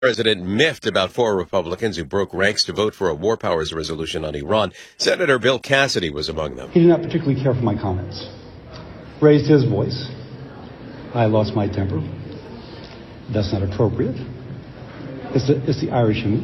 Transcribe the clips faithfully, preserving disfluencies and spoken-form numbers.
President miffed about four Republicans who broke ranks to vote for a war powers resolution on Iran. Senator Bill Cassidy was among them. He did not particularly care for my comments. Raised his voice. I lost my temper. That's not appropriate. It's the, it's the Irish in me.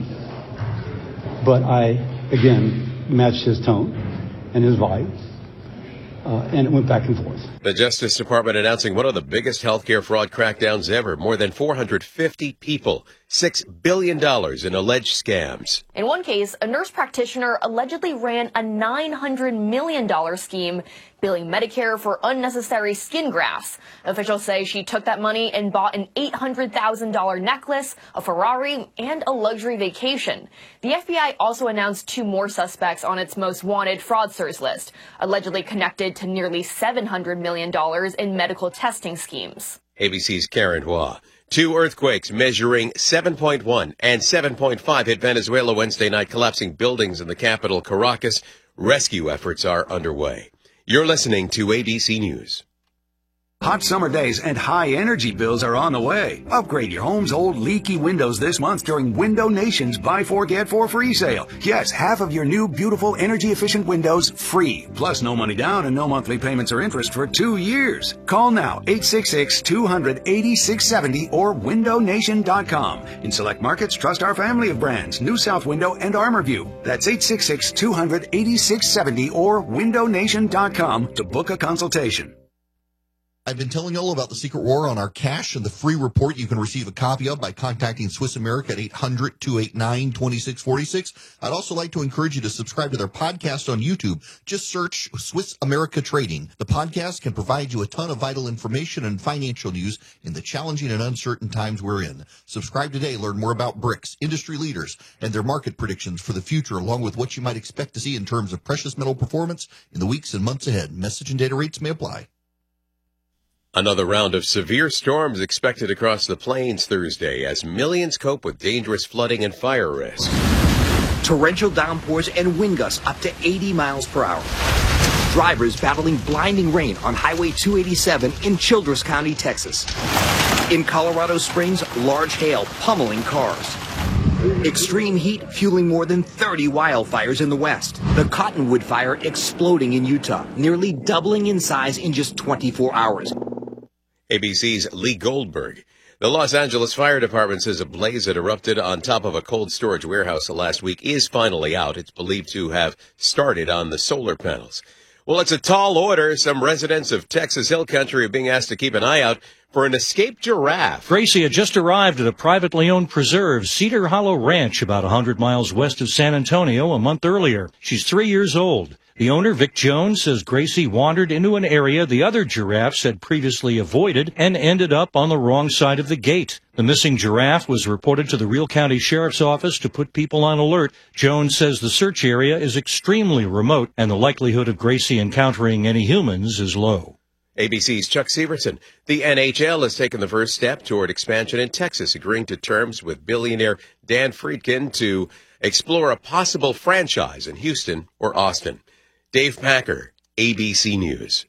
But I, again, matched his tone and his vibe. Uh, and it went back and forth. The Justice Department announcing one of the biggest healthcare fraud crackdowns ever. More than four hundred fifty people, six billion dollars in alleged scams. In one case, a nurse practitioner allegedly ran a nine hundred million dollars scheme, billing Medicare for unnecessary skin grafts. Officials say she took that money and bought an eight hundred thousand dollars necklace, a Ferrari, and a luxury vacation. The F B I also announced two more suspects on its most wanted fraudsters list, allegedly connected to nearly seven hundred million dollars in medical testing schemes. A B C's Karen Hua. Two earthquakes measuring seven point one and seven point five hit Venezuela Wednesday night, collapsing buildings in the capital, Caracas. Rescue efforts are underway. You're listening to A B C News. Hot summer days and high energy bills are on the way. Upgrade your home's old leaky windows this month during Window Nation's Buy Four Get Four free sale. Yes, half of your new beautiful energy efficient windows free. Plus no money down and no monthly payments or interest for two years. Call now eight six six, two hundred, eighty-six seventy or window nation dot com. In select markets, trust our family of brands, New South Window and ArmorView. That's eight six six, two hundred, eighty-six seventy or window nation dot com to book a consultation. I've been telling you all about the secret war on our cash and the free report you can receive a copy of by contacting Swiss America at eight hundred, two eight nine, two six four six. I'd also like to encourage you to subscribe to their podcast on YouTube. Just search Swiss America Trading. The podcast can provide you a ton of vital information and financial news in the challenging and uncertain times we're in. Subscribe today. Learn more about BRICS, industry leaders, and their market predictions for the future, along with what you might expect to see in terms of precious metal performance in the weeks and months ahead. Message and data rates may apply. Another round of severe storms expected across the plains Thursday as millions cope with dangerous flooding and fire risk. Torrential downpours and wind gusts up to eighty miles per hour. Drivers battling blinding rain on Highway two eighty-seven in Childress County, Texas. In Colorado Springs, large hail pummeling cars. Extreme heat fueling more than thirty wildfires in the west. The Cottonwood Fire exploding in Utah, nearly doubling in size in just twenty-four hours. A B C's Lee Goldberg. The Los Angeles Fire Department says a blaze that erupted on top of a cold storage warehouse last week is finally out. It's believed to have started on the solar panels. Well, it's a tall order. Some residents of Texas Hill Country are being asked to keep an eye out for an escaped giraffe. Gracie had just arrived at a privately owned preserve, Cedar Hollow Ranch, about one hundred miles west of San Antonio a month earlier. She's three years old. The owner, Vic Jones, says Gracie wandered into an area the other giraffes had previously avoided and ended up on the wrong side of the gate. The missing giraffe was reported to the Real County Sheriff's Office to put people on alert. Jones says the search area is extremely remote and the likelihood of Gracie encountering any humans is low. A B C's Chuck Severson. The N H L has taken the first step toward expansion in Texas, agreeing to terms with billionaire Dan Friedkin to explore a possible franchise in Houston or Austin. Dave Packer, A B C News.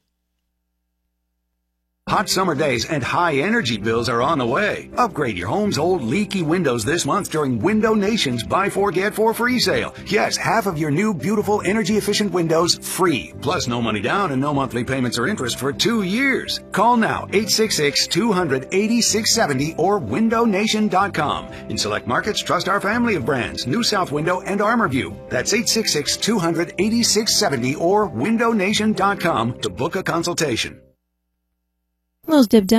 Hot summer days and high energy bills are on the way. Upgrade your home's old leaky windows this month during Window Nation's Buy Four Get Four free sale. Yes, half of your new beautiful energy efficient windows free. Plus no money down and no monthly payments or interest for two years. Call now eight six six, two hundred, eighty-six seventy or window nation dot com. In select markets, trust our family of brands, New South Window and ArmorView. That's eight six six, two hundred, eighty-six seventy or window nation dot com to book a consultation. Well, Deb Down